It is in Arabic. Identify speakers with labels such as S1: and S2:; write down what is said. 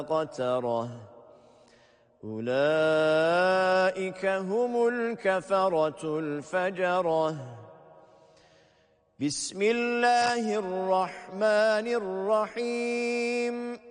S1: قترة أولئك هم الكفرة الفجرة بسم الله الرحمن الرحيم